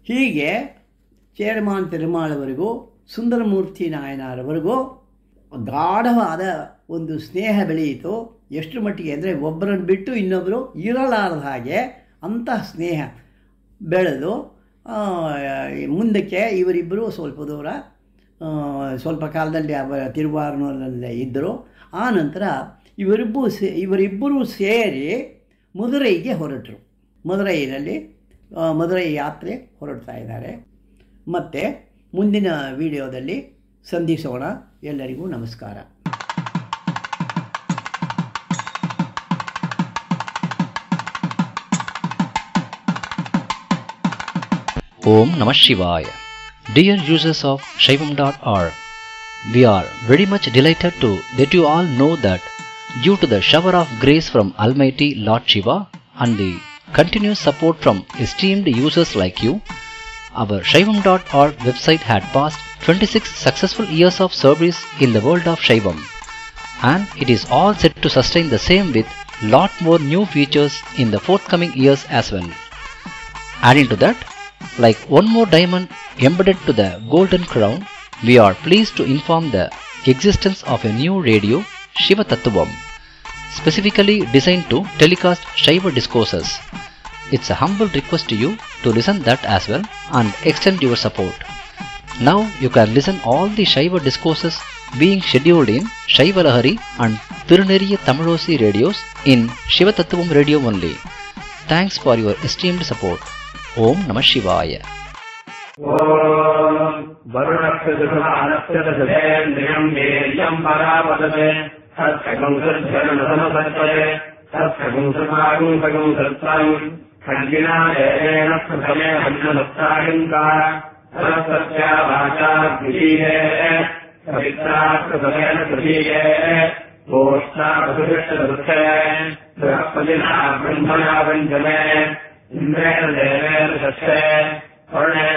ಹೀಗೆ ಚೇರಮಾನ್ ತಿರುಮಾಳವರೆಗೂ ಸುಂದರಮೂರ್ತಿ ನಾಯನರವರೆಗೂ ಗಾಢವಾದ ಒಂದು ಸ್ನೇಹ ಬೆಳೆಯಿತು. ಎಷ್ಟು ಮಟ್ಟಿಗೆ ಅಂದರೆ ಒಬ್ಬರನ್ನು ಬಿಟ್ಟು ಇನ್ನೊಬ್ಬರು ಇರಲಾರದ ಹಾಗೆ ಅಂತಹ ಸ್ನೇಹ ಬೆಳೆದು ಮುಂದಕ್ಕೆ ಇವರಿಬ್ಬರು ಸ್ವಲ್ಪ ದೂರ ಸ್ವಲ್ಪ ಕಾಲದಲ್ಲಿ ತಿರುವಾರೂರಿನಲ್ಲೇ ಇದ್ದರು. ಆ ನಂತರ ಇವರಿಬ್ಬರು ಸೇರಿ ಮದುರೈಗೆ ಹೊರಟರು. ಮದುರೈ ಯಾತ್ರೆ ಹೊರಡ್ತಾ ಇದ್ದಾರೆ. ಮತ್ತು ಮುಂದಿನ ವಿಡಿಯೋದಲ್ಲಿ ಸಂಧಿಸೋಣ. ಎಲ್ಲರಿಗೂ ನಮಸ್ಕಾರ. Om Namah Shivaya. Dear users of Shaivam.org, we are very much delighted to let you all know that due to the shower of grace from Almighty Lord Shiva and the continuous support from esteemed users like you, our Shaivam.org website had passed 26 successful years of service in the world of Shaivam, and it is all set to sustain the same with lot more new features in the forthcoming years as well. Adding to that, like one more diamond embedded to the golden crown, we are pleased to inform the existence of a new radio, Shiva Tattvam, specifically designed to telecast Shiva discourses. It's a humble request to you to listen that as well and extend your support. Now you can listen all the Shiva discourses being scheduled in Shiva Lahari and Tiruneriya Tamilosi radios in Shiva Tattvam radio only. Thanks for your esteemed support. Om Namah Shivaya. Om Varunakshadasudhandriyam Veryam Parapadate Satsakam Sarjanasanasattade Satsakam Sarvagam Sagam Sartsam Khadgina Erena Prasame Hadjanasthayanta Sarasatya Vacha Kriye Savitra Prasavena Kriye Voshna Prasavishta Brahmadina Brahmana Vanjame Indra Devera Sasya